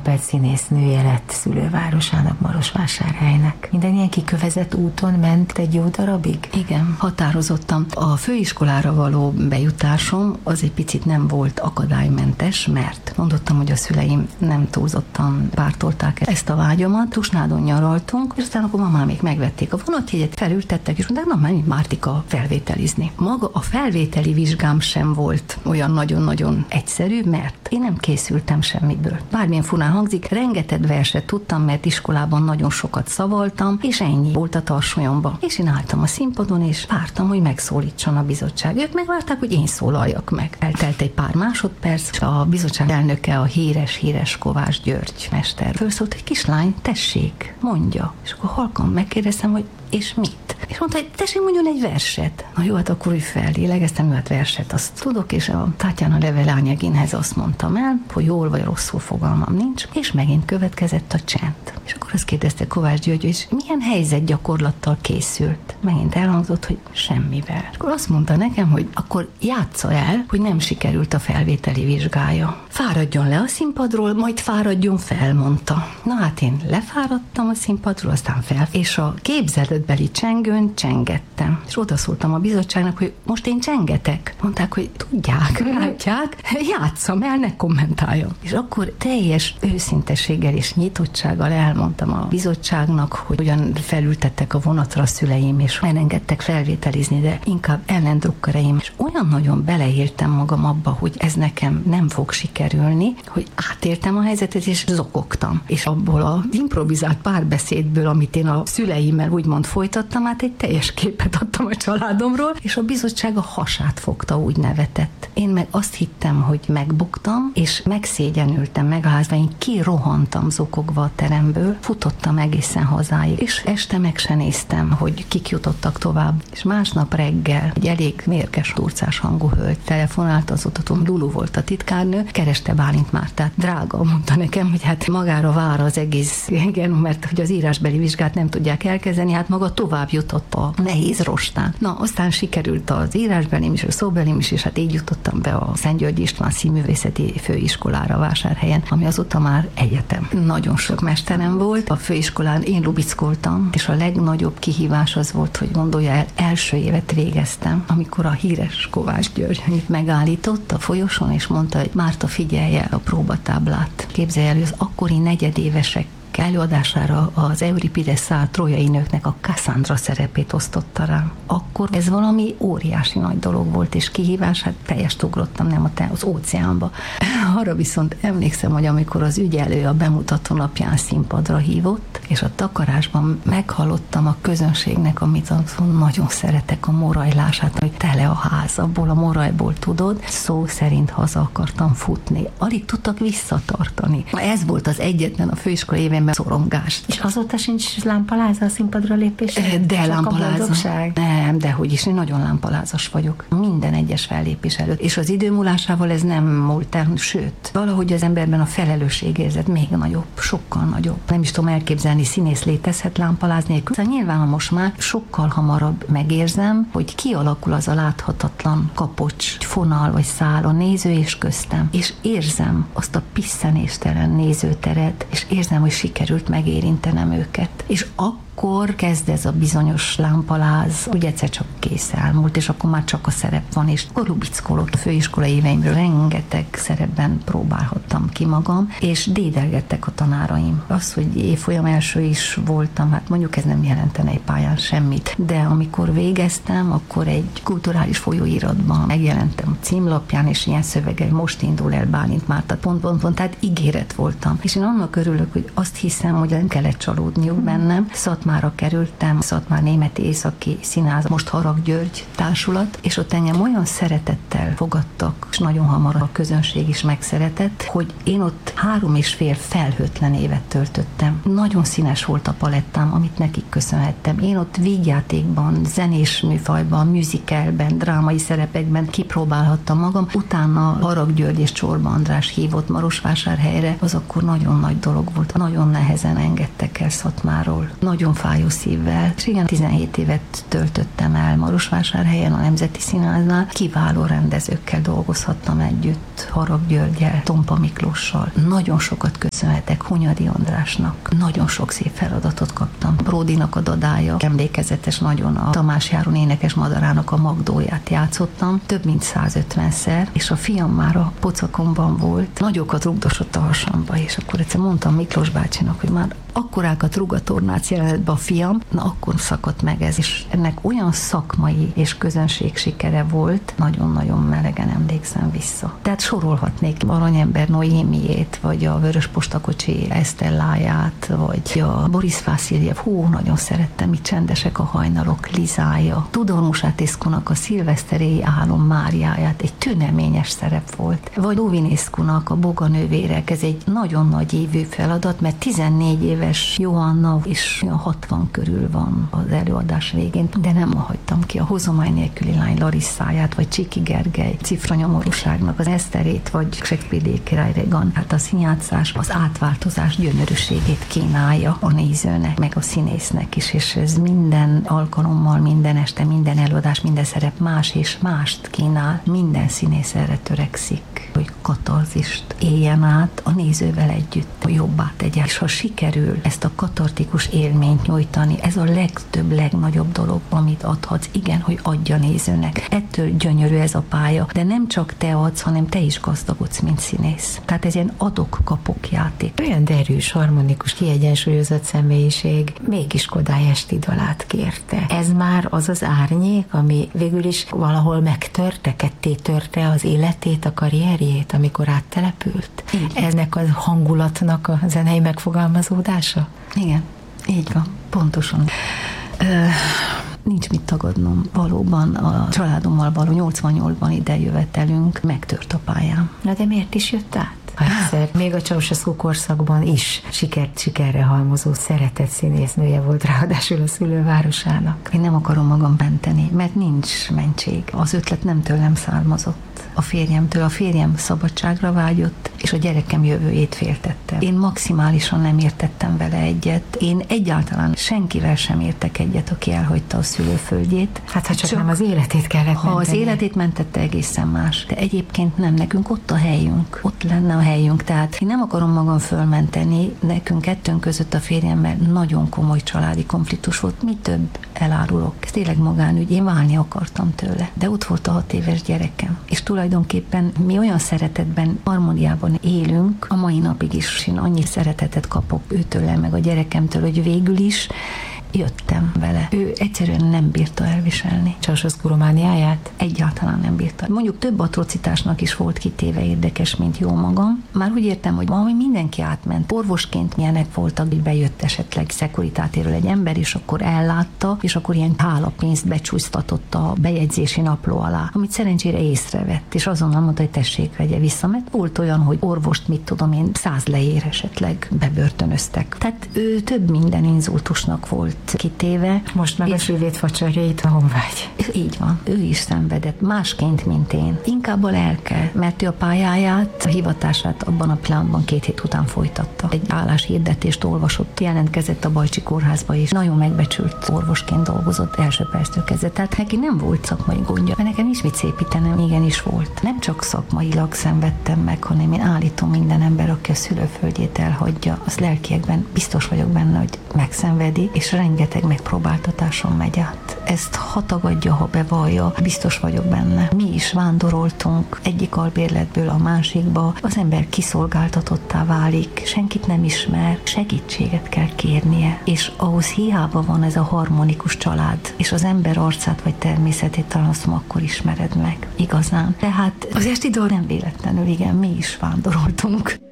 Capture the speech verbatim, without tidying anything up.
elismert színésznője lett szülővárosának, Marosvásárhelynek. Minden ilyen kikövezett úton ment egy jó darabig? Igen, határozottan. A főiskolára való bejutásom az egy picit nem volt akadálymentes, mert mondottam, hogy a szüleim nem túlzottan pártolták ezt a vágyamat. Tusnádon nyaraltunk, és aztán akkor mamámék megvették a vonatjegyet, felültettek, és mondták, na, menj Mártika felvételizni. Maga a felvételi vizsgám sem volt olyan nagyon-nagyon egyszerű, mert én nem készültem semmiből. Bármilyen furán hangzik, rengeteg verset tudtam, mert iskolában nagyon sokat szavaltam, és ennyi volt a tarsolyomba. És én álltam a színpadon, és vártam, hogy megszólítson a bizottság. Ők megvárták, hogy én szólaljak meg. Eltelt egy pár másodperc, és a bizottság elnöke, a híres-híres Kovács György mester fölszólt, hogy kislány, tessék, mondja. És akkor halkan megkérdeztem, hogy és mit? És mondta, hogy tessék, mondjon egy verset. Na jó, hát akkor úgy fellélegeztem, hogy hát verset azt tudok, és a Tátyána Levelányeginhez azt mondtam el, hogy jól vagy rosszul fogalmam nincs, és megint következett a csend. És akkor azt kérdezte Kovács György, hogy milyen helyzet gyakorlattal készült. Megint elhangzott, hogy semmivel. És akkor azt mondta nekem, hogy akkor játsza el, hogy nem sikerült a felvételi vizsgája. Fáradjon le a színpadról, majd fáradjon fel, mondta. Na hát én lefáradtam a színpadról, aztán fel, és a képzeletbeli csengőn csengettem. És odaszóltam a bizottságnak, hogy most én csengetek. Mondták, hogy tudják, látják, játsszam el, ne kommentáljam. És akkor teljes őszintességgel és nyitottsággal elmondtam a bizottságnak, hogy hogyan felültettek a vonatra a szüleim, és elengedtek felvételizni, de inkább ellendrukkereim. És olyan nagyon beleéltem magam abba, hogy ez nekem nem fog sikerülni, hogy átéltem a helyzetet, és zokogtam. És abból az improvizált párbeszédből, amit én a szüleimmel úgymond folytattam, át egy teljes képet adtam a családomról, és a bizottság a hasát fogta, úgy nevetett. Én meg azt hittem, hogy megbuktam, és megszégyenültem, megalázva, én kirohantam zokogva a teremből, futottam egészen hazáig, és este meg se néztem, hogy kik jutottak tovább. És másnap reggel egy elég mérges, turcás hangú hölgy telefonált, az utatom, Lulu volt a titkárnő, kereste Bálint Mártát. Drága, mondta nekem, hogy hát magára vár az egész, igen, mert hogy az írásbeli vizsgát nem tudják elkezdeni, hát maga tovább jutott a nehéz rostán. Na, aztán sikerült az írásbelim is, a szóbelim is, és hát így jutottam be a Szent György István Színművészeti Főiskolára Vásárhelyen, ami azóta már egyetem. Nagyon sok mesterem volt. A főiskolán én lubickoltam, és a legnagyobb kihívás az volt, hogy gondolja el, első évet végeztem, amikor a híres Kovács György megállított a folyosón, és mondta, hogy Márta, figyelje a próbatáblát. Képzelj el, hogy az akkori negyedévesek előadására az Euripides szál trójai nőknek a Cassandra szerepét osztotta rám. Akkor ez valami óriási nagy dolog volt, és kihívás, hát teljest ugrottam, nem a te, az óceánba. Arra viszont emlékszem, hogy amikor az ügyelő a bemutató napján színpadra hívott, és a takarásban meghallottam a közönségnek, amit nagyon szeretek, a morajlását, hogy tele a ház, abból a morajból tudod, szó szerint haza akartam futni. Alig tudtak visszatartani. Ez volt az egyetlen a főiskola évenben szorongás. És azóta sincs lámpaláza a színpadra lépés? De lámpaláza. Nem, de hogy is, én nagyon lámpalázas vagyok. Minden egyes fellépés előtt. És az idő múlásával ez nem múlt el, sőt, valahogy az emberben a felelősségérzet még nagyobb, sokkal nagyobb. Nem is tudom elképzelni, színész létezhet lámpaláz nélkül. Szóval nyilván most már sokkal hamarabb megérzem, hogy kialakul az a láthatatlan kapocs, fonal vagy szál a néző és köztem. És érzem azt a pisszenéstelen nézőteret, és érzem, hogy sikerült megérintenem őket. És akkor kezd ez a bizonyos lámpaláz, úgy egyszer csak kész elmúlt, és akkor már csak a szerep van, és akkor lubickolott a főiskola éveimről, rengeteg szerepben próbálhattam ki magam, és dédelgettek a tanáraim. Az, hogy évfolyam első is voltam, hát mondjuk ez nem jelentene egy pályán semmit, de amikor végeztem, akkor egy kulturális folyóiratban megjelentem a címlapján, és ilyen szövegel, most indul el Bálint Márta, pont, pont, pont, tehát ígéret voltam. És én annak örülök, hogy azt hiszem, hogy nem kellett csalódniuk bennem. Szatmára kerültem, Szatmár Németi Északi Színház, most Harag György társulat, és ott engem olyan szeretettel fogadtak, és nagyon hamar a közönség is megszeretett, hogy én ott három és fél felhőtlen évet töltöttem. Nagyon színes volt a palettám, amit nekik köszönhettem. Én ott vígjátékban, zenés műfajban, musicalben, drámai szerepekben kipróbálhattam magam. Utána Harag György és Csorba András hívott Marosvásárhelyre, az akkor nagyon nagy dolog volt. Nagyon nehezen engedtek el Szatmáról. Nagyon nagyon fájó szívvel. És igen, tizenhét évet töltöttem el Marosvásárhelyen, a Nemzeti Színháznál. Kiváló rendezőkkel dolgozhattam együtt, Harag Györggyel, Tompa Miklóssal. Nagyon sokat köszönhetek Hunyadi Andrásnak. Nagyon sok szép feladatot kaptam. Bródinak a dadája, emlékezetes nagyon, a Tamás Járon énekes madarának a Magdóját játszottam, több mint százötvenszer, és a fiam már a pocakomban volt. Nagyokat rugdosott a hasamba, és akkor egyszer mondtam Miklós bácsinak, hogy már akkorákat rúg a tornác jelenetbe a fiam, na akkor szakadt meg ez, és ennek olyan szakmai és közönség sikere volt, nagyon-nagyon melegen emlékszem vissza. Tehát sorolhatnék Aranyember Noémiét, vagy a Vörös postakocsi Esztelláját, vagy a Boris Vasiljev, hú, nagyon szerettem, mit Csendesek a hajnalok Lizája, Tudor Musátiszkunak a Szilveszteri Álom Máriáját, egy tüneményes szerep volt, vagy Lovinészkunak a Boganővérek, ez egy nagyon nagy évű feladat, mert tizennégy éves Johanna is hatvan körül van az előadás végén, de nem hagytam ki a Hozomány nélküli lány Larisszáját, vagy Csiki Gergely cifranyomorúságnak az Eszterét, vagy Sekspiré király Regan. Hát a színjátszás az átváltozás gyönyörűségét kínálja a nézőnek, meg a színésznek is, és ez minden alkalommal, minden este, minden előadás, minden szerep más és mást kínál. Minden színész erre törekszik, hogy katarzist éljen át a nézővel együtt, jobbá tegye. És ha sikerül ezt a katartikus élményt nyújtani, ez a legtöbb, legnagyobb dolog, amit adhatsz. Igen, hogy adja nézőnek. Ettől gyönyörű ez a pálya, de nem csak te adsz, hanem te is gazdagodsz, mint színész. Tehát ez ilyen adok-kapok játék. Olyan derűs, harmonikus, kiegyensúlyozott személyiség, mégis Kodály Esti dalát kérte. Ez már az az árnyék, ami végül is valahol megtörte, ketté törte az életét, a karrierjét, amikor áttelepült. Így. Eznek a hangulatnak a zenei megfogalmazódása? Igen, így van, pontosan. Ö, nincs mit tagadnom. Valóban a családommal való nyolcvannyolcban ide jövetelünk megtört a pályám. Na de miért is jött át? Egyszer, még a Ceausescu korszakban is sikert sikerre halmozó szeretett színésznője volt, ráadásul a szülővárosának. Én nem akarom magam menteni, mert nincs mentség. Az ötlet nem tőlem származott. A férjemtől. A férjem szabadságra vágyott, és a gyerekem jövőjét féltette. Én maximálisan nem értettem vele egyet. Én egyáltalán senkivel sem értek egyet, aki elhagyta a szülőföldjét. Hát ha csak, csak nem az életét kellett Ha menteni. Az életét mentette, egészen más. De egyébként nem, nekünk ott a helyünk. Ott lenne a helyünk. Tehát én nem akarom magam fölmenteni. Nekünk kettőnk között a férjemmel nagyon komoly családi konfliktus volt. Mi több, elárulok. Ez tényleg magánügy. Én válni akartam tőle. De ott volt a hat éves gyerekem. És tulajdonképpen mi olyan szeretetben, harmóniában élünk, a mai napig is én annyi szeretetet kapok őtől, meg a gyerekemtől, hogy végül is jöttem vele. Ő egyszerűen nem bírta elviselni. Ceausescu romániáját? Egyáltalán nem bírta. Mondjuk több atrocitásnak is volt kitéve, érdekes, mint jó magam. Már úgy értem, hogy valami mindenki átment. Orvosként milyenek voltak, hogy bejött esetleg szekuritátéről egy ember, és akkor ellátta, és akkor ilyen hálapénzt becsúsztatott a bejegyzési napló alá, amit szerencsére észrevett, és azonnal mondta, hogy tessék, vegye vissza, mert volt olyan, hogy orvost, mit tudom én, száz leér esetleg bebörtönöztek. Tehát ő több minden inzultusnak volt kitéve. Most meg a sűvét facsarjait a honvágy. Így van. Ő is szenvedett. Másként, mint én. Inkább a lelke, mert ő a pályáját, a hivatását abban a pillanatban két hét után folytatta. Egy álláshirdetést olvasott, jelentkezett a Bajcsi kórházba is. Nagyon megbecsült orvosként dolgozott első perctől kezdve. Tehát neki nem volt szakmai gondja. Mert nekem is mit szépítenem, igenis volt. Nem csak szakmailag szenvedtem meg, hanem én állítom, minden ember, aki a szülőföldjét elhagyja, az lelkiekben biztos vagyok benne, hogy megszenvedi, és rengeteg megpróbáltatáson megy át. Ezt ha tagadja, ha bevallja, biztos vagyok benne. Mi is vándoroltunk egyik albérletből a másikba, az ember kiszolgáltatottá válik, senkit nem ismer, segítséget kell kérnie, és ahhoz hiába van ez a harmonikus család, és az ember arcát vagy természetét talán azt akkor ismered meg igazán. Tehát az esti dal nem véletlenül, igen, mi is vándoroltunk.